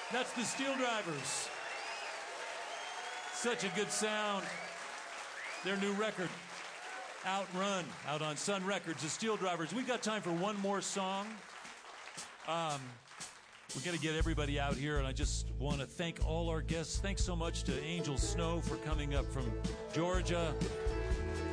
That's the Steel Drivers. Such a good sound. Their new record, Outrun, out on Sun Records, the Steel Drivers. We've got time for one more song. We're going to get everybody out here, and I just want to thank all our guests. Thanks so much to Angel Snow for coming up from Georgia.